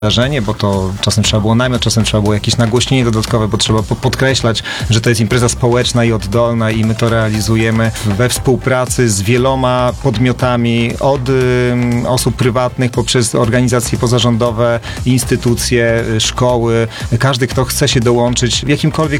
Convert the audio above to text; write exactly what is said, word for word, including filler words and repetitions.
wydarzenie, bo to czasem trzeba było namiot, czasem trzeba było jakieś nagłośnienie dodatkowe, bo trzeba po- podkreślać, że to jest impreza społeczna i oddolna i my to realizujemy we współpracy z wieloma podmiotami, od y, osób prywatnych poprzez organizacje pozarządowe, instytucje, y, szkoły. Każdy, kto chce się dołączyć w jakimkolwiek